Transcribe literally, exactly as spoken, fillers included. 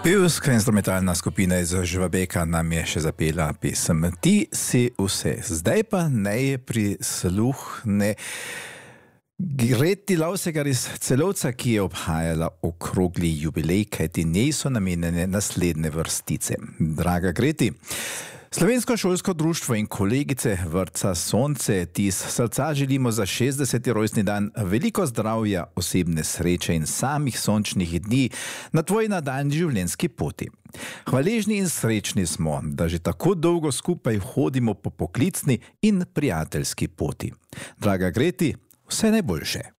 Pevska instrumentalna skupina iz Žvabeka nam je še zapela pesem Ti si vse. Zdaj pa ne prisluhne Greti Lausegar iz Celovca, ki je obhajala okrogli jubilej, kajti njej so namenjene naslednje vrstice. Draga Greti, Slovensko šolsko društvo in kolegice vrtca Sonce ti iz srca želimo za šestdeseti rojstni dan veliko zdravja, osebne sreče in samih sončnih dni na tvoji nadaljnji življenjski poti. Hvaležni in srečni smo, da že tako dolgo skupaj hodimo po poklicni in prijateljski poti. Draga Greti, vse najboljše.